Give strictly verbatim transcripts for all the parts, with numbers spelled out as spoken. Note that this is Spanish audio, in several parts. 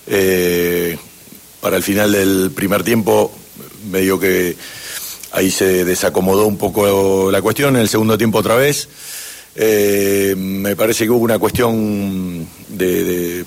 Eh, para el final del primer tiempo, medio que ahí se desacomodó un poco la cuestión. En el segundo tiempo otra vez. Eh, me parece que hubo una cuestión de, de,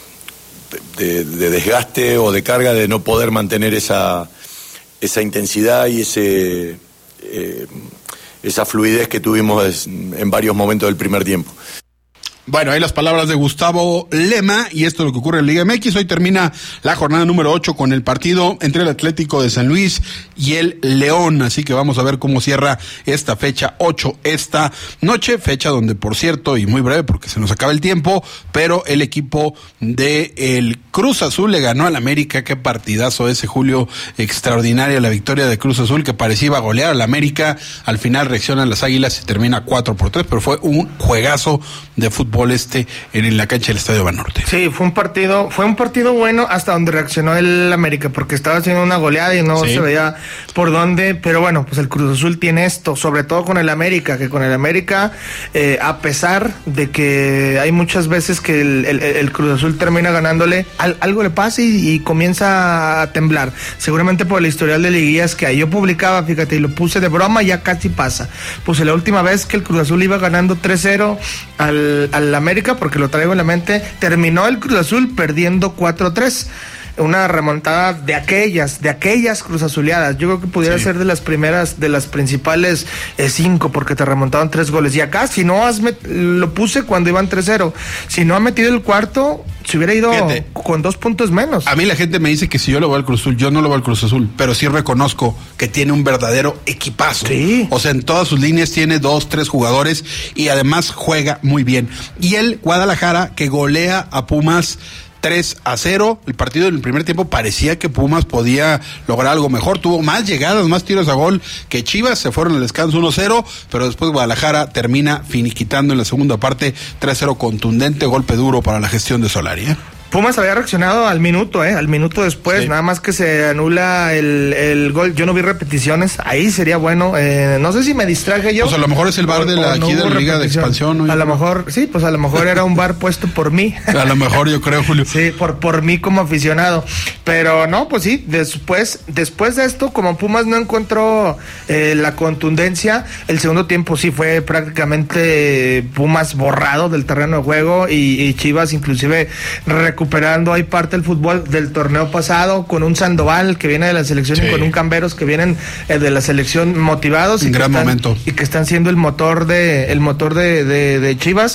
de, de desgaste o de carga de no poder mantener esa, esa intensidad y ese, eh, esa fluidez que tuvimos en varios momentos del primer tiempo. Bueno, ahí las palabras de Gustavo Lema, y esto es lo que ocurre en Liga M X. Hoy termina la jornada número ocho con el partido entre el Atlético de San Luis y el León, así que vamos a ver cómo cierra esta fecha ocho esta noche, fecha donde, por cierto, y muy breve porque se nos acaba el tiempo, pero el equipo de el Cruz Azul le ganó al América. Qué partidazo ese, Julio, extraordinaria la victoria de Cruz Azul, que parecía iba a golear al América. Al final reaccionan las Águilas y termina cuatro por tres, pero fue un juegazo de fútbol este en la cancha del Estadio Banorte. Sí, fue un partido, fue un partido bueno hasta donde reaccionó el América, porque estaba haciendo una goleada y no sí. se veía por dónde, pero bueno, pues el Cruz Azul tiene esto, sobre todo con el América, que con el América, eh, a pesar de que hay muchas veces que el, el, el Cruz Azul termina ganándole, al, algo le pasa y, y comienza a temblar, seguramente por el historial de liguillas que ahí yo publicaba, fíjate, y lo puse de broma, ya casi pasa. Puse la última vez que el Cruz Azul iba ganando tres cero al, al América, porque lo traigo en la mente, terminó el Cruz Azul perdiendo cuatro tres. Una remontada de aquellas, de aquellas Cruz Azuleadas. Yo creo que pudiera sí. ser de las primeras, de las principales eh, cinco, porque te remontaban tres goles. Y acá, si no has met- lo puse cuando iban tres cero. Si no ha metido el cuarto, se hubiera ido Fíjate, con dos puntos menos. A mí la gente me dice que si yo lo voy al Cruz Azul, yo no lo voy al Cruz Azul, pero sí reconozco que tiene un verdadero equipazo. Sí. O sea, en todas sus líneas tiene dos, tres jugadores y además juega muy bien. Y el Guadalajara, que golea a Pumas tres a cero, el partido en el primer tiempo parecía que Pumas podía lograr algo mejor, tuvo más llegadas, más tiros a gol que Chivas, se fueron al descanso uno cero, pero después Guadalajara termina finiquitando en la segunda parte tres cero, contundente, golpe duro para la gestión de Solari, ¿eh? Pumas había reaccionado al minuto, eh, al minuto después, sí. nada más que se anula el, el gol. Yo no vi repeticiones, ahí sería bueno. Eh, no sé si me distraje yo. Pues a lo mejor es el bar de la, no aquí de la Liga de Expansión, ¿no? A lo mejor, sí, pues a lo mejor era un bar puesto por mí. A lo mejor yo creo, Julio. Sí, por, por mí como aficionado. Pero no, pues sí, después, después de esto, como Pumas no encontró eh, la contundencia, el segundo tiempo sí fue prácticamente Pumas borrado del terreno de juego y, y Chivas inclusive recuperó recuperando ahí parte del fútbol del torneo pasado, con un Sandoval que viene de la selección sí. y con un Camberos que vienen eh, de la selección motivados. Un y gran que están, momento. Y que están siendo el motor de el motor de, de, de Chivas.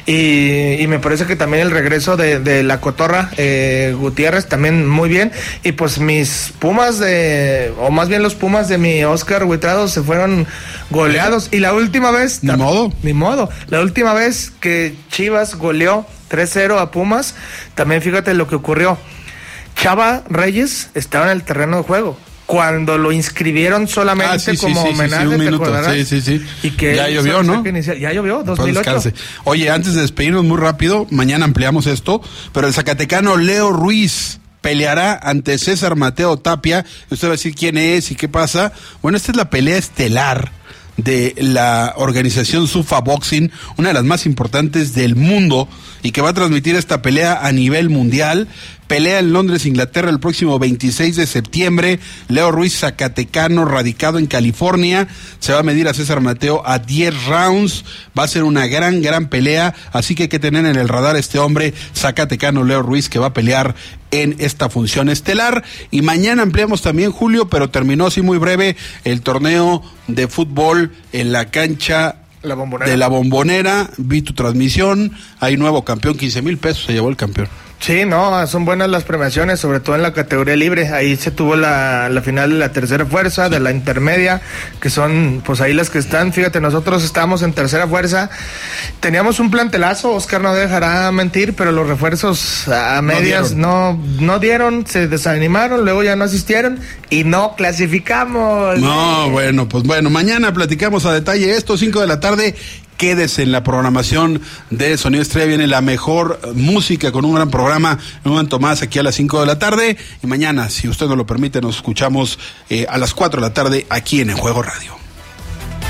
Y, y me parece que también el regreso de, de la Cotorra eh, Gutiérrez también muy bien. Y pues mis Pumas de, o más bien los Pumas de mi Oscar Huitrado se fueron goleados. Y la última vez... Ni modo. Ni modo. La última vez que Chivas goleó tres cero a Pumas, también fíjate lo que ocurrió. Chava Reyes estaba en el terreno de juego cuando lo inscribieron solamente ah, sí, como sí, sí, homenaje, sí, sí, un ¿te minuto, acordarás? Sí, sí, sí. Y que ya llovió, ¿no? Inicial, ya llovió, dos mil ocho. Oye, antes de despedirnos muy rápido, mañana ampliamos esto, pero el zacatecano Leo Ruiz peleará ante César Mateo Tapia. Usted va a decir quién es y qué pasa. Bueno, esta es la pelea estelar de la organización Sufa Boxing, una de las más importantes del mundo y que va a transmitir esta pelea a nivel mundial. Pelea en Londres, Inglaterra, el próximo veintiséis de septiembre. Leo Ruiz, zacatecano, radicado en California, se va a medir a César Mateo a diez rounds. Va a ser una gran, gran pelea, así que hay que tener en el radar este hombre zacatecano, Leo Ruiz, que va a pelear en esta función estelar. Y mañana ampliamos también, Julio, pero terminó así muy breve el torneo de fútbol en la cancha La Bombonera. de la Bombonera. Vi tu transmisión, hay nuevo campeón, quince mil pesos se llevó el campeón. Sí, no, son buenas las premiaciones, sobre todo en la categoría libre. Ahí se tuvo la, la final de la tercera fuerza, de la intermedia, que son pues ahí las que están. Fíjate, nosotros estábamos en tercera fuerza, teníamos un plantelazo, Oscar no dejará mentir, pero los refuerzos a medias no dieron, no, no dieron, se desanimaron, luego ya no asistieron y no clasificamos. No, bueno, pues bueno, mañana platicamos a detalle esto, cinco de la tarde. Quédese en la programación de Sonido Estrella, viene la mejor música con un gran programa, en un momento más aquí a las cinco de la tarde, y mañana, si usted nos lo permite, nos escuchamos eh, a las cuatro de la tarde aquí en El Juego Radio.